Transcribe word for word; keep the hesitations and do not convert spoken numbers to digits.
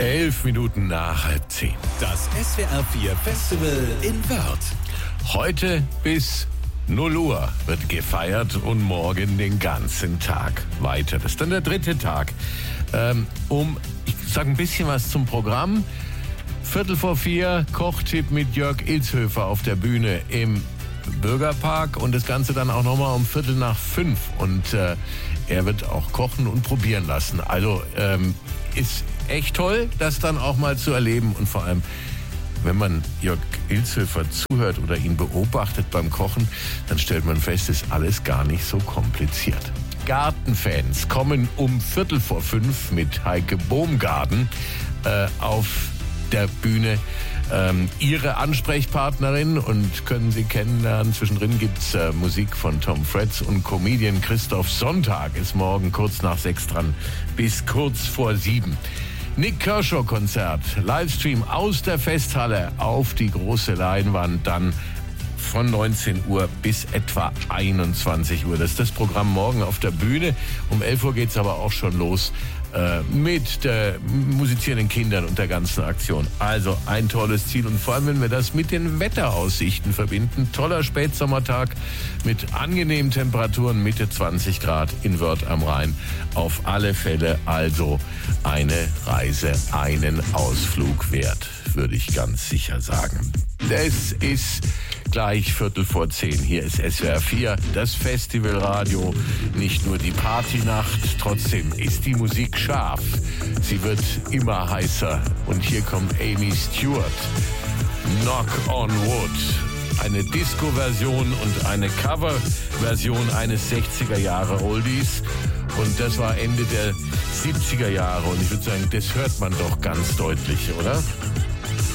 Elf Minuten nach halb zehn. Das S W R vier Festival in Wörth. Heute bis null Uhr wird gefeiert und morgen den ganzen Tag weiter. Das ist dann der dritte Tag. Ähm, um, ich sage ein bisschen was zum Programm. Viertel vor vier, Kochtipp mit Jörg Ilshöfer auf der Bühne im Bürgerpark und das Ganze dann auch nochmal um Viertel nach fünf. Und äh, er wird auch kochen und probieren lassen. Also ähm, ist echt toll, das dann auch mal zu erleben und vor allem, wenn man Jörg Ilshöfer zuhört oder ihn beobachtet beim Kochen, dann stellt man fest, ist alles gar nicht so kompliziert. Gartenfans kommen um Viertel vor fünf mit Heike Bohmgarten äh, auf der Bühne. Ähm, ihre Ansprechpartnerin und können Sie kennenlernen. Zwischendrin gibt's äh, Musik von Tom Fretz und Comedian Christoph Sonntag ist morgen kurz nach sechs dran bis kurz vor sieben. Nick Kershaw Konzert, Livestream aus der Festhalle auf die große Leinwand, dann von neunzehn Uhr bis etwa einundzwanzig Uhr. Das ist das Programm morgen auf der Bühne. Um elf Uhr geht's aber auch schon los äh, mit der musizierenden Kindern und der ganzen Aktion. Also ein tolles Ziel und vor allem, wenn wir das mit den Wetteraussichten verbinden. Toller Spätsommertag mit angenehmen Temperaturen, Mitte zwanzig Grad in Wörth am Rhein. Auf alle Fälle also eine Reise, einen Ausflug wert, würde ich ganz sicher sagen. Es ist gleich Viertel vor zehn. Hier ist S W R vier, das Festivalradio. Nicht nur die Partynacht, trotzdem ist die Musik scharf. Sie wird immer heißer. Und hier kommt Amy Stewart. Knock on Wood. Eine Disco-Version und eine Cover-Version eines sechziger Jahre Oldies. Und das war Ende der siebziger Jahre. Und ich würde sagen, das hört man doch ganz deutlich, oder?